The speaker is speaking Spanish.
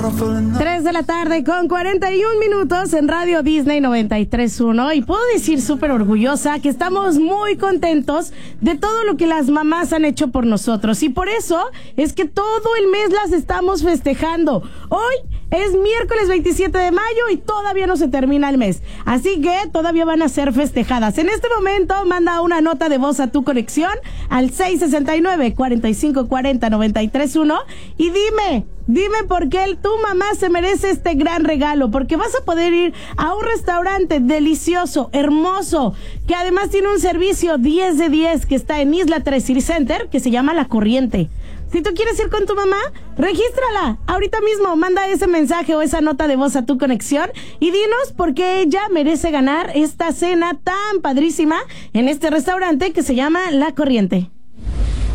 3 de la tarde con 41 minutos en Radio Disney 93.1 y puedo decir súper orgullosa que estamos muy contentos de todo lo que las mamás han hecho por nosotros y por eso es que todo el mes las estamos festejando. Hoy es miércoles 27 de mayo y todavía no se termina el mes, así que todavía van a ser festejadas. En este momento manda una nota de voz a tu conexión al 669-4540-931 y Dime por qué tu mamá se merece este gran regalo, porque vas a poder ir a un restaurante delicioso, hermoso, que además tiene un servicio 10 de 10 que está en Isla 3 City Center, que se llama La Corriente. Si tú quieres ir con tu mamá, regístrala ahorita mismo, manda ese mensaje o esa nota de voz a tu conexión y dinos por qué ella merece ganar esta cena tan padrísima en este restaurante que se llama La Corriente.